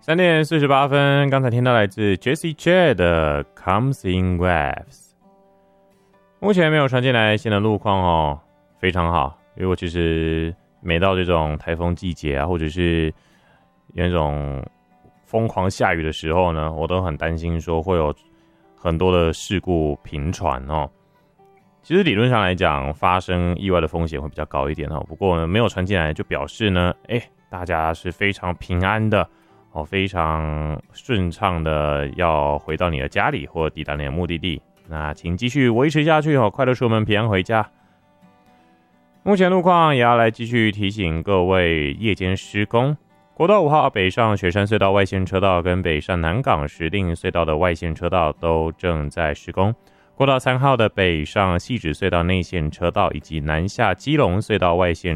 3:48，刚才听到来自 Jessie J 的 Comes in Waves。目前没有传进来新的路况哦，非常好。因为我其实每到这种台风季节啊，或者是有那种疯狂下雨的时候呢，我都很担心说会有很多的事故频传哦。其实理论上来讲，发生意外的风险会比较高一点哦。不过呢，没有传进来就表示呢，大家是非常平安的。非常顺畅的要回到你的家里或抵达你的目的地，那请继续维持下去快乐出门，平安回家。目前路况也要来继续提醒各位，夜间施工，国道5号北上雪山隧道外线车道跟北上南港石碇隧道的外线车道都正在施工，国道3号的北上汐止隧道内线车道以及南下基隆隧道外线